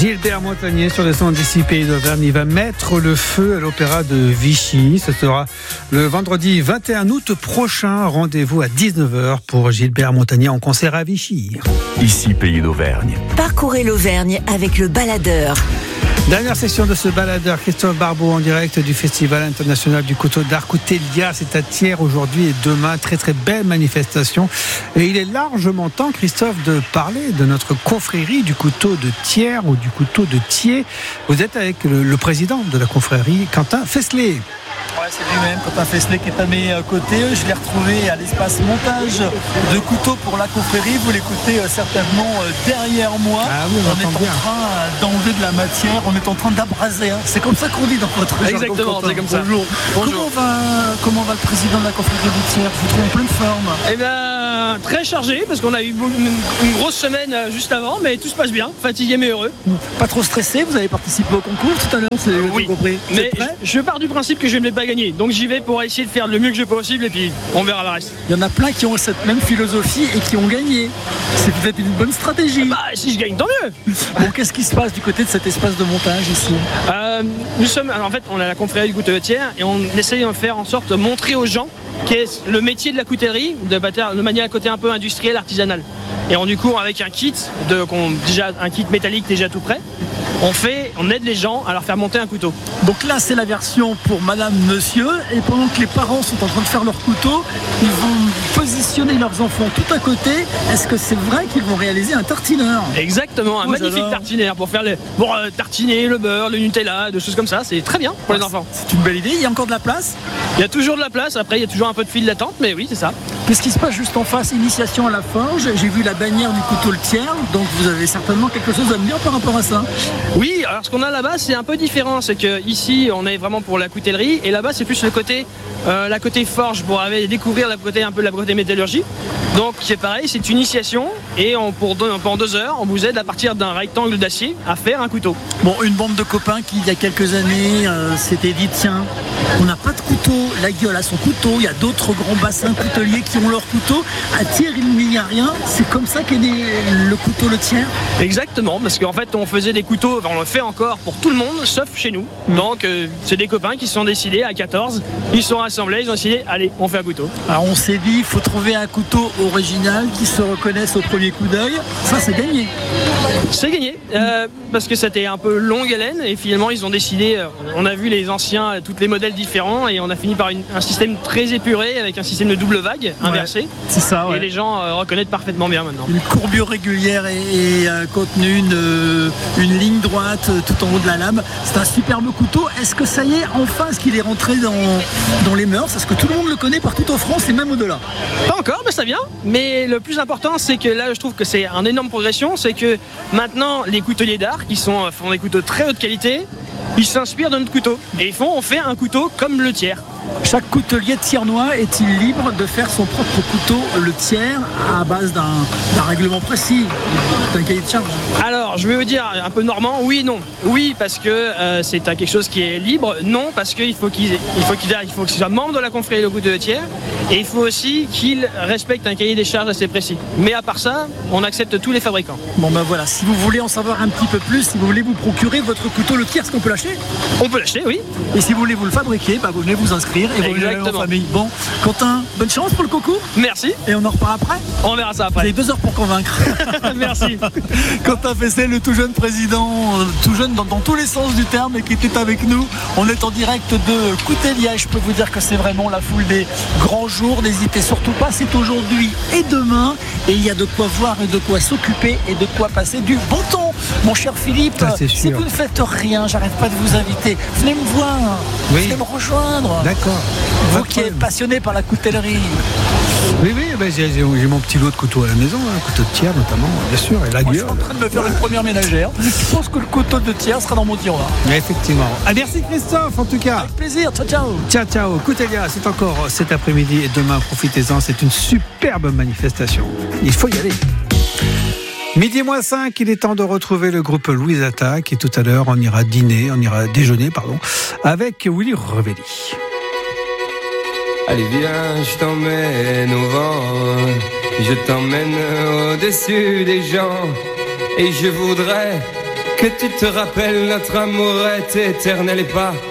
Gilbert Montagnier sur le son d'ici Pays d'Auvergne. Il va mettre le feu à l'Opéra de Vichy. Ce sera le vendredi 21 août prochain. Rendez-vous à 19h pour Gilbert Montagnier en concert à Vichy. Ici Pays d'Auvergne. Parcourez l'Auvergne avec le baladeur. Dernière session de ce baladeur, Christophe Barbeau en direct du Festival international du couteau d'art Coutelia. C'est à Thiers aujourd'hui et demain. Très très belle manifestation. Et il est largement temps, Christophe, de parler de notre confrérie du couteau de Thiers ou du couteau de Thiers. Vous êtes avec le président de la confrérie, Quentin Fesselet. Ouais, c'est lui-même, Quentin Fesselet, qui est à mes côtés. Je l'ai retrouvé à l'espace montage de couteaux pour la confrérie. Vous l'écoutez certainement derrière moi. Ah oui, on est en train d'enlever de la matière, on est en train d'abraser. Hein. C'est comme ça qu'on dit dans votre jargon. Exactement, c'est comme ça. Bonjour. Comment va le président de la confrérie de Thiers? Je vous trouve en pleine forme. Eh bien, très chargé, parce qu'on a eu une grosse semaine juste avant, mais tout se passe bien, fatigué mais heureux. Pas trop stressé, vous avez participé au concours tout à l'heure, oui, compris. Mais je pars du principe que je ne vais pas gagner, donc j'y vais pour essayer de faire le mieux que je peux possible et puis on verra le reste. Il y en a plein qui ont cette même philosophie et qui ont gagné. C'est peut-être une bonne stratégie. Bah, si je gagne, tant mieux. Bon, qu'est-ce qui se passe du côté de cet espace de montage ici? Nous sommes, en fait, on a la confrérie du couteau de Thiers et on essaye de faire en sorte de montrer aux gens qu'est le métier de la coutellerie de manière à côté un peu industriel, artisanal. Et du coup, avec un kit, un kit métallique déjà tout prêt, on aide les gens à leur faire monter un couteau. Donc là, c'est la version pour madame, monsieur, et pendant que les parents sont en train de faire leur couteau, ils vont positionner leurs enfants tout à côté. Est-ce que c'est vrai qu'ils vont réaliser un tartineur? Exactement, un magnifique tartinaire pour faire tartiner le beurre, le Nutella, des choses comme ça. C'est très bien pour les enfants. C'est une belle idée. Il y a encore de la place? Il y a toujours de la place. Après, il y a toujours un peu de file d'attente, mais oui, c'est ça. Qu'est-ce qui se passe juste en face? Initiation à la forge. J'ai vu la bannière du couteau le Thiers, donc vous avez certainement quelque chose à me dire par rapport à ça. Oui, alors ce qu'on a là-bas, c'est un peu différent. C'est que ici, on est vraiment pour la coutellerie, et là-bas, c'est plus le côté, la côté forge pour découvrir la côté métallurgie. Donc c'est pareil, c'est une initiation, et pendant 2 heures, on vous aide à partir d'un rectangle d'acier à faire un couteau. Bon, une bande de copains qui, il y a quelques années, s'était dit tiens, on n'a pas de couteau, la gueule a son couteau, il y a d'autres grands bassins couteliers qui ont leur couteau. À Thiers, il n'y a rien. C'est comme ça qu'est né le couteau le Thiers. Exactement, parce qu'en fait, on faisait des couteaux, on le fait encore pour tout le monde, sauf chez nous. Donc c'est des copains qui se sont décidés à 14, ils se sont rassemblés, ils ont décidé, allez, on fait un couteau. Alors on s'est dit, il faut trouver un couteau original qui se reconnaisse au premier coup d'œil. Ça, c'est gagné. C'est gagné, parce que c'était un peu longue haleine, et finalement ils ont décidé, on a vu les anciens, tous les modèles différents, et on a fini par un système très épuré avec un système de double vague inversé. Ouais, c'est ça, ouais. Et les gens reconnaissent parfaitement bien maintenant. Une courbure régulière et contenue une ligne droite tout en haut de la lame. C'est un superbe couteau. Est-ce que ça y est, enfin, est-ce qu'il est rentré dans les mœurs? Est-ce que tout le monde le connaît partout en France et même au-delà? Pas encore, mais ça vient. Mais le plus important, c'est que là, je trouve que c'est une énorme progression, c'est que maintenant, les couteliers d'art qui font des couteaux de très haute qualité, ils s'inspirent de notre couteau. Et on fait un couteau comme le Thiers. Chaque coutelier thiernois est-il libre de faire son propre couteau le Thiers à base d'un règlement précis, d'un cahier de charge? Alors, je vais vous dire un peu normand, oui et non. Oui, parce que c'est quelque chose qui est libre. Non, parce qu'il faut qu'il soit membre de la confrérie de couteau de Thiers. Et il faut aussi qu'il respecte un cahier des charges assez précis. Mais à part ça, on accepte tous les fabricants. Bon ben voilà, si vous voulez en savoir un petit peu plus, si vous voulez vous procurer votre couteau le Thiers, est-ce qu'on peut l'acheter? On peut l'acheter, oui. Et si vous voulez vous le fabriquer, vous venez vous inscrire et vous venez en famille. Bon, Quentin, bonne chance pour le concours. Merci. Et on en reparle après? On verra ça après. Vous avez 2 heures pour convaincre. Merci. Quentin Fesselet, le tout jeune président, tout jeune dans tous les sens du terme, et qui était avec nous. On est en direct de Coutelia. Je peux vous dire que c'est vraiment la foule des grands jours. N'hésitez surtout pas, c'est aujourd'hui et demain. Et il y a de quoi voir et de quoi s'occuper et de quoi passer du bon temps. Mon cher Philippe, si vous ne faites rien, j'arrête pas de vous inviter. Venez me voir, venez me rejoindre. D'accord. Vous qui êtes passionné par la coutellerie. Oui, j'ai mon petit lot de couteaux à la maison, couteau de Thiers notamment, bien sûr, et la gueule. Je suis en train de me faire une première ménagère. Je pense que le couteau de Thiers sera dans mon tiroir. Effectivement. Merci Christophe, en tout cas. Avec plaisir, ciao. Ciao. Coutelia, c'est encore cet après-midi et demain, profitez-en, c'est une superbe manifestation. Il faut y aller. 12:05, il est temps de retrouver le groupe Louise Attaque, et tout à l'heure, on ira déjeuner, avec Willy Revelli. Allez viens, je t'emmène au vent, je t'emmène au-dessus des gens, et je voudrais Que tu te rappelles, notre amour est éternel et pas